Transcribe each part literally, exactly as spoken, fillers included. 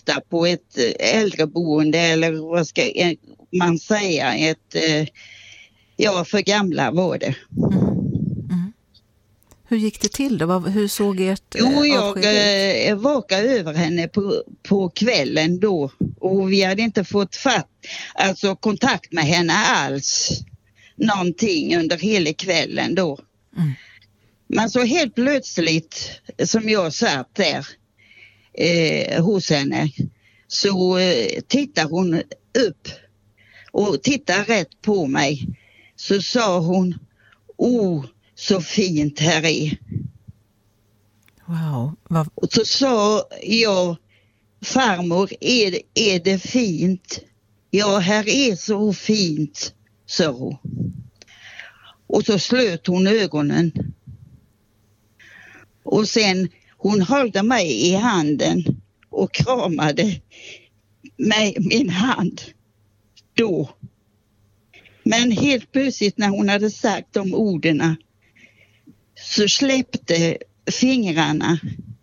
ofta på ett äldreboende, eller vad ska man säga, ett, ja, för gamla var det. Mm. Mm. Hur gick det till då? Hur såg ert eh, Jo, jag avsked eh, vakade över henne på, på kvällen då, och vi hade inte fått fatt, alltså kontakt med henne alls, någonting under hela kvällen då. Mm. Men så helt plötsligt, som jag satt där eh, hos henne, så eh, tittar hon upp och tittar rätt på mig. Så sa hon, oh, så fint här är. Wow. Vad... Och så sa jag, farmor, är det, är det fint? Ja, här är så fint, sa hon. Och så slöt hon ögonen. Och sen hon höll mig i handen och kramade med min hand då. Men helt plötsligt när hon hade sagt de orden så släppte fingrarna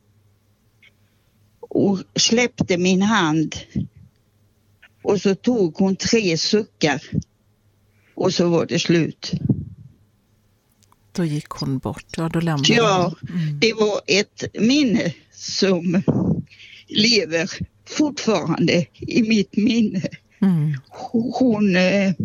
och släppte min hand. Och så tog hon tre suckar och så var det slut. Då gick hon bort, ja, då lämnade Ja, hon. Mm. det var ett minne som lever fortfarande i mitt minne. Mm. Hon,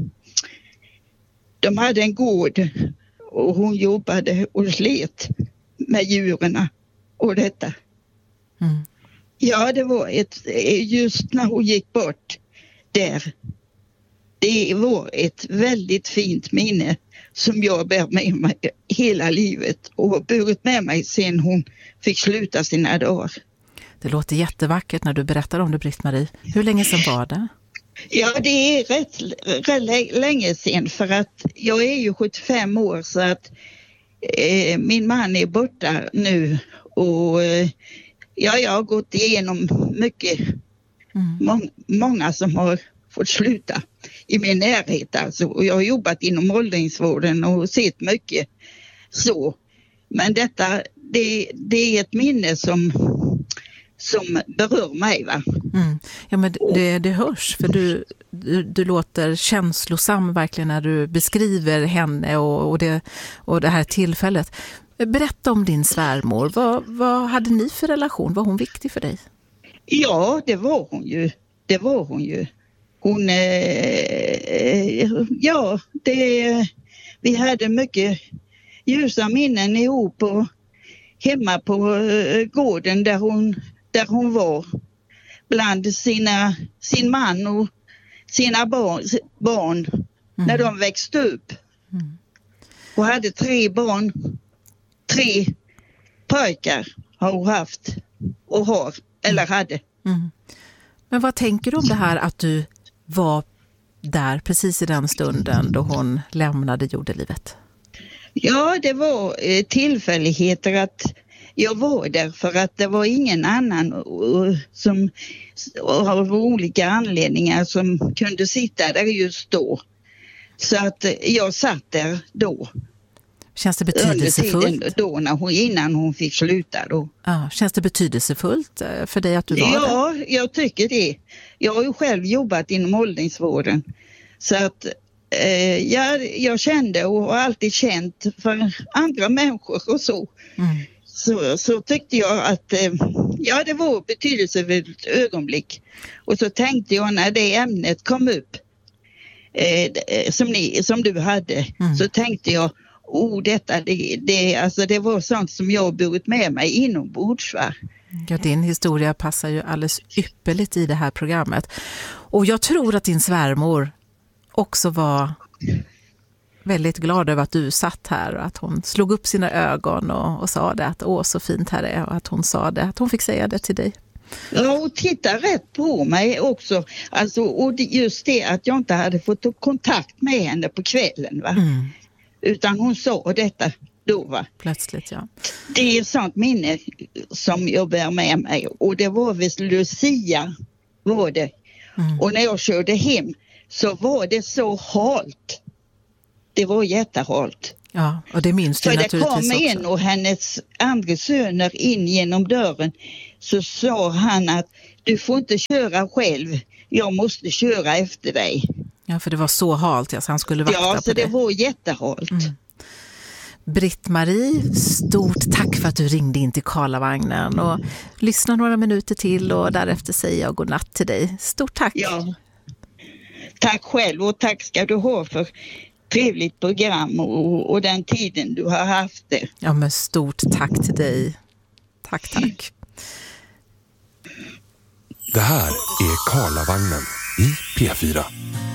de hade en gård och hon jobbade och slet med djuren och detta. Mm. Ja, det var ett, just när hon gick bort där. Det var ett väldigt fint minne som jag bär med mig hela livet och har burit med mig sedan hon fick sluta sina dagar. Det låter jättevackert när du berättar om det, Britt-Marie. Hur länge sedan var det? Ja, det är rätt, rätt länge sedan, för att jag är ju sjuttiofem år, så att eh, min man är borta nu och eh, ja, jag har gått igenom mycket, Mm. må- många som har fått sluta i min närhet alltså. Och jag har jobbat inom åldringsvården och sett mycket så. Men detta, det, det är ett minne som, som berör mig, va? Mm. Ja, men det, det hörs, för du, du, du låter känslosam verkligen när du beskriver henne och, och, det, och det här tillfället. Berätta om din svärmor. Vad, vad hade ni för relation? Var hon viktig för dig? Ja, det var hon ju. Det var hon ju. Hon, eh, ja, det, vi hade mycket ljusa minnen ihop och hemma på eh, gården där hon, där hon var bland sina, sin man och sina barn, barn Mm. när de växte upp. Mm. Och hade tre barn, tre pojkar har hon haft och har, eller hade. Mm. Men vad tänker du om det här att du var där precis i den stunden då hon lämnade jordelivet? Ja, det var eh, tillfälligheter att jag var där, för att det var ingen annan och, som av olika anledningar som kunde sitta där just då. Så att eh, jag satt där då. Känns det Under betydelsefullt? tiden då, när hon, innan hon fick sluta då. Ja, känns det betydelsefullt eh, för dig att du var där? Ja, jag tycker det. Jag har ju själv jobbat inom åldringsvården. Så att eh, jag, jag kände och har alltid känt för andra människor och så. Mm. Så, så tyckte jag att eh, ja, det var ett betydelsefullt ögonblick. Och så tänkte jag när det ämnet kom upp eh, som, ni, som du hade, Mm. så tänkte jag, oh, detta, det, det, alltså, det var sånt som jag burit med mig inombords, va? Ja, din historia passar ju alldeles ypperligt i det här programmet. Och jag tror att din svärmor också var väldigt glad över att du satt här och att hon slog upp sina ögon och, och sa det att åh, så fint här är, och att hon sa det, att hon fick säga det till dig. Ja, och titta rätt på mig också. Alltså, och det, just det att jag inte hade fått kontakt med henne på kvällen, va? Mm. Utan hon sa detta då, va? Plötsligt, ja. Det är ett sånt minne som jag bär med mig. Och det var visst Lucia var det. Mm. Och när jag körde hem så var det så halt. Det var jättehalt. Ja, och det minns du För det naturligtvis kom en också. och hennes andra söner in genom dörren, så sa han att du får inte köra själv, jag måste köra efter dig. Ja, för det var så halt, ja, så han skulle vakta på dig. Ja, så det var jättehalt. Mm. Britt-Marie, stort tack för att du ringde in till Karlavagnen och lyssna några minuter till och därefter säger jag godnatt till dig. Stort tack! Ja, tack själv och tack ska du ha för trevligt program och, och den tiden du har haft det. Ja, men stort tack till dig. Tack, tack. Det här är Karlavagnen i P fyra.